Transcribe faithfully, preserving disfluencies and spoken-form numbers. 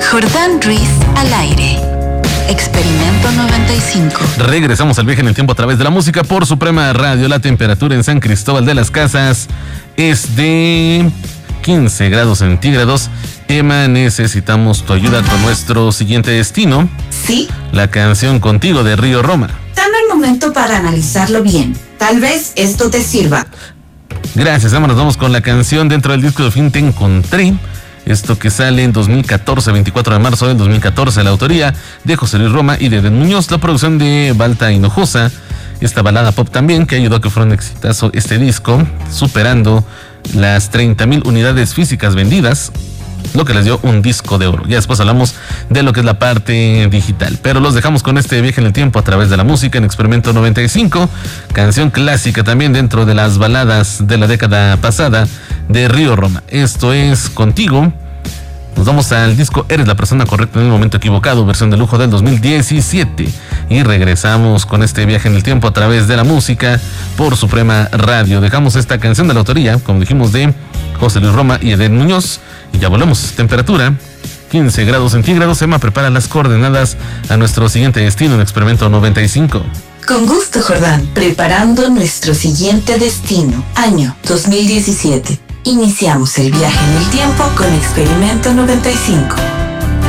Jordán Ruiz al aire. Experimento noventa y cinco. Regresamos al viaje en el tiempo a través de la música por Suprema Radio. La temperatura en San Cristóbal de las Casas es de quince grados centígrados. Emma, necesitamos tu ayuda con nuestro siguiente destino. Sí. La canción Contigo de Río Roma. Dame un momento para analizarlo bien. Tal vez esto te sirva. Gracias, Emma. Nos vamos con la canción dentro del disco de Fin Te Encontré. Esto que sale en dos mil catorce, veinticuatro de marzo del dos mil catorce, la autoría de José Luis Roma y de Edén Muñoz, la producción de Balta Hinojosa, esta balada pop también que ayudó a que fuera un exitazo este disco, superando las treinta mil unidades físicas vendidas, lo que les dio un disco de oro. Ya después hablamos de lo que es la parte digital, pero los dejamos con este viaje en el tiempo a través de la música en Experimento noventa y cinco, canción clásica también dentro de las baladas de la década pasada de Río Roma. Esto es Contigo. Nos vamos al disco Eres la persona correcta en el momento equivocado, versión de lujo del dos mil diecisiete, y regresamos con este viaje en el tiempo a través de la música por Suprema Radio. Dejamos esta canción de la autoría, como dijimos, de José Luis Roma y Edén Muñoz, y ya volvemos. Temperatura quince grados centígrados. Emma prepara las coordenadas a nuestro siguiente destino en Experimento noventa y cinco. Con gusto, Jordán. Preparando nuestro siguiente destino. Año dos mil diecisiete. Iniciamos el viaje en el tiempo con Experimento noventa y cinco.